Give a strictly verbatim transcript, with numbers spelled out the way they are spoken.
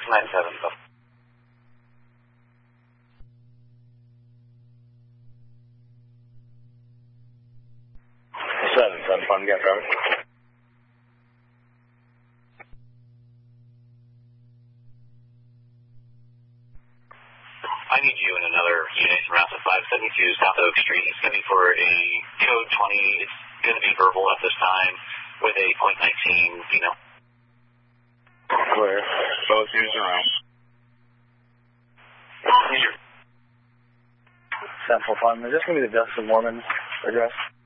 nine seven. seven seven, fun again, Travis. I need you in another unit from Route five seventy-two South Oak Street. It's going to be for a code twenty. It's going to be verbal at this time with a point nineteen female. Clear. Both units around. Sample fun. Is this going to be the Dustin Mormon address?